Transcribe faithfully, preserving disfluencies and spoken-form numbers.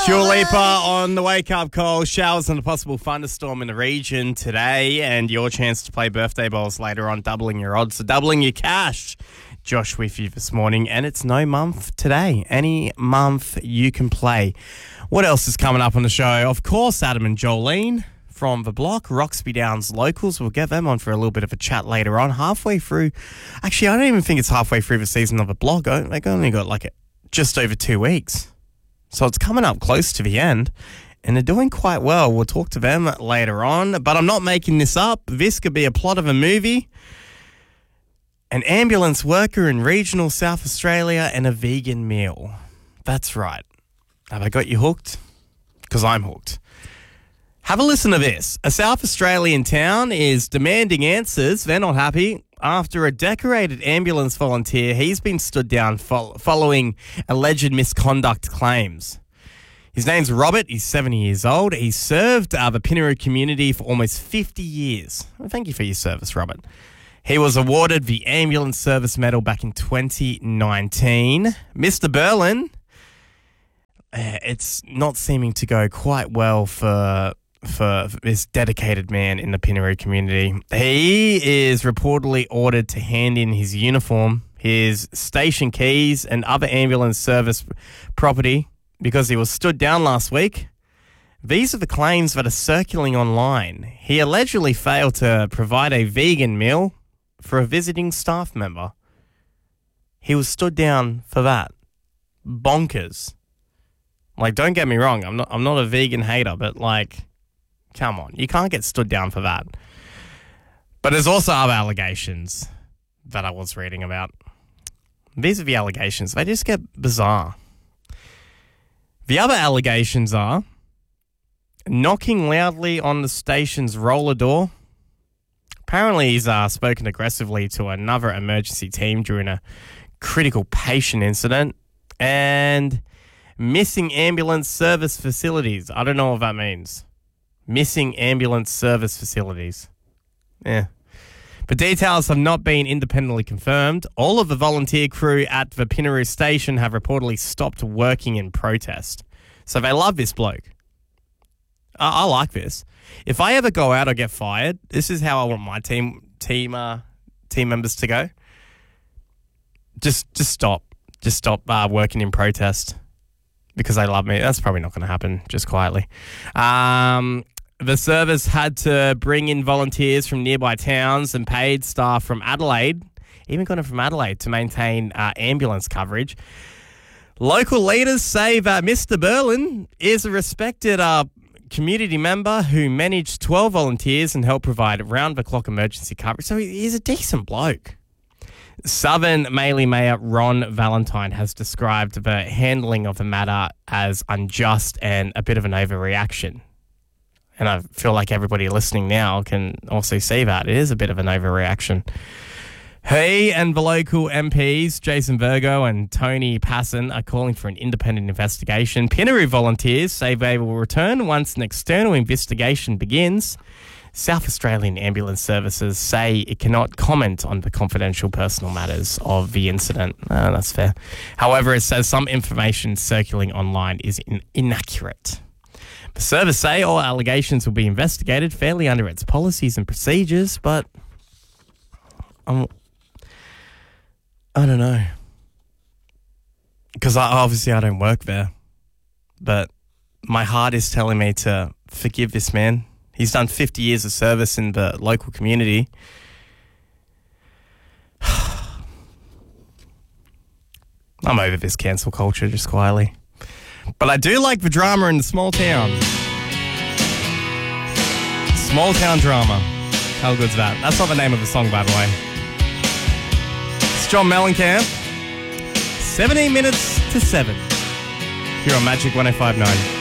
Dua Lipa on the wake-up call. Showers and a possible thunderstorm in the region today, and your chance to play birthday balls later on, doubling your odds, so doubling your cash. Josh with you this morning, and it's no month today. Any month you can play. What else is coming up on the show? Of course, Adam and Jolene from the block, Roxby Downs locals. We'll get them on for a little bit of a chat later on. Halfway through, actually, I don't even think it's halfway through the season of the block. They've only got like a, just over two weeks. So it's coming up close to the end, and they're doing quite well. We'll talk to them later on, but I'm not making this up. This could be a plot of a movie. An ambulance worker in regional South Australia and a vegan meal. That's right. Have I got you hooked? Because I'm hooked. Have a listen to this. A South Australian town is demanding answers. They're not happy. After a decorated ambulance volunteer, he's been stood down fo- following alleged misconduct claims. His name's Robert. He's seventy years old. He served uh, the Pinnaroo community for almost fifty years. Well, thank you for your service, Robert. He was awarded the Ambulance Service Medal back in twenty nineteen. Mister Berlin, uh, it's not seeming to go quite well for... for this dedicated man in the Pinnaroo community. He is reportedly ordered to hand in his uniform, his station keys, and other ambulance service property because he was stood down last week. These are the claims that are circulating online. He allegedly failed to provide a vegan meal for a visiting staff member. He was stood down for that. Bonkers. Like, don't get me wrong, I'm not I'm not a vegan hater, but like, come on, you can't get stood down for that. But there's also other allegations that I was reading about. These are the allegations. They just get bizarre. The other allegations are knocking loudly on the station's roller door. Apparently he's uh, spoken aggressively to another emergency team during a critical patient incident. And missing ambulance service facilities. I don't know what that means. Missing ambulance service facilities. Yeah. But details have not been independently confirmed. All of the volunteer crew at the Pinnaroo station have reportedly stopped working in protest. So they love this bloke. I, I like this. If I ever go out or get fired, this is how I want my team team uh, team members to go. Just just stop. Just stop uh, working in protest because they love me. That's probably not going to happen, just quietly. Um... The service had to bring in volunteers from nearby towns and paid staff from Adelaide, even got them from Adelaide, to maintain uh, ambulance coverage. Local leaders say that Mister Berlin is a respected uh, community member who managed twelve volunteers and helped provide round-the-clock emergency coverage. So he's a decent bloke. Southern Mallee Mayor Ron Valentine has described the handling of the matter as unjust and a bit of an overreaction. And I feel like everybody listening now can also see that. It is a bit of an overreaction. He and the local M Ps, Jason Virgo and Tony Passon, are calling for an independent investigation. Pinnaroo volunteers say they will return once an external investigation begins. South Australian Ambulance Services say it cannot comment on the confidential personal matters of the incident. Uh, that's fair. However, it says some information circulating online is in- inaccurate. The service say all allegations will be investigated fairly under its policies and procedures, but um, I don't know. Because I, obviously I don't work there, but my heart is telling me to forgive this man. He's done fifty years of service in the local community. I'm over this cancel culture, just quietly. But I do like the drama in the small town. Small town drama. How good's that? That's not the name of the song, by the way. It's John Mellencamp. seventeen minutes to seven. Here on Magic one oh five point nine.